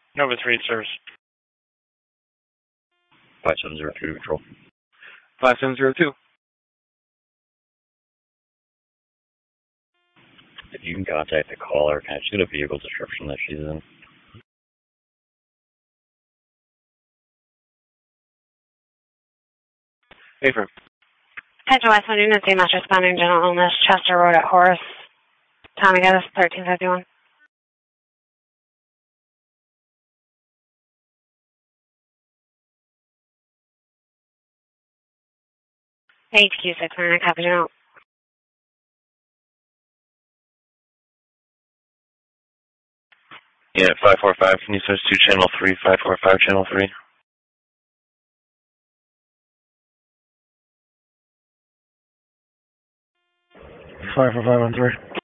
Nova 3 serves. 5702 control. 5702. If you can contact the caller, can I just get a vehicle description that she's in? Affirm. Attention West Virginia, Metro responding general illness, Chester Road at Horace. Tommy Geddes, 1351. HQ 699, copy general. Yeah, 545, can you switch to channel 3, 545, channel 3? 545 on 3.